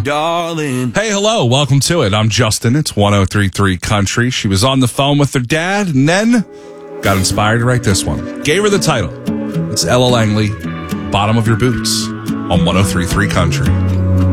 darling. Hey, hello. Welcome to it. I'm Justin. It's 103.3 Country. She was on the phone with her dad and then got inspired to write this one. Gave her the title. It's Ella Langley, Bottom of Your Boots on 103.3 Country.